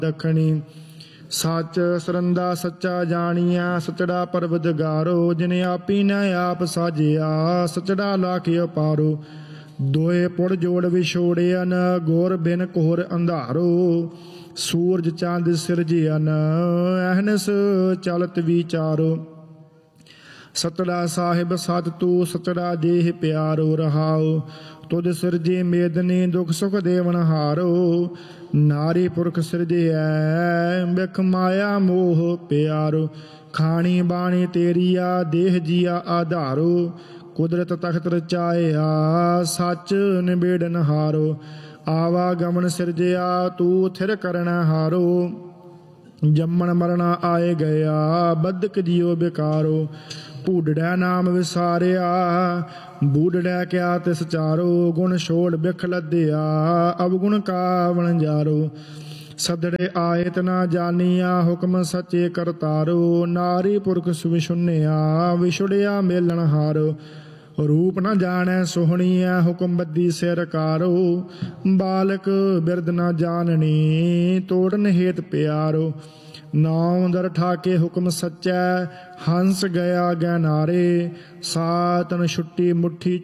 दखणी सच सरंदा सच्चा जानिया सचड़ा परवदगारो जिने आपी न आप साजिया सचड़ा लाखियो पारो दोए पुड़ जोड़ विछोड़ियन गोर बिन कोहर अंधारो सूरज चांद सिरजियन अहनस चलत विचारो सतड़ा साहिब सत तू सचड़ा देह प्यारो रहाओ तुद सिरजे मेदनी दुख सुख देवन हारो नारी पुरख सिरजे बिख माया मोह प्यारो खानी बाणी तेरिया देह जिया आधारो कुदरत तख्त रचाया सच निबेड़न हारो आवागमन सिरजिया तू थिर करन हारो जम्मन मरना आए गया बदक जियो बेकारो भूडड़ा नाम विसारिया बूढ़ड़ा क्या तिस चारो गुण छोड़ बिख लद्या अवगुण कावण जारो सदड़े आयत ना जानिया हुक्म सचे करतारो नारी पुरख विशुन्या विछुड़िया मेलन हारो रूप न जाने सोहणिया हुक्म बद्दी सिर कारो बालक बिरद न जाननी तोड़न हेत प्यारो नाव दर ठाके हुक्म सच्चै हंस गया गैनारे सातन छुट्टी मुट्ठी